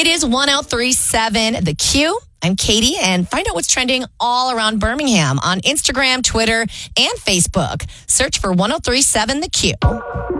It is 1037 The Q. I'm Katie, and find out what's trending all around Birmingham on Instagram, Twitter, and Facebook. Search for 1037 The Q.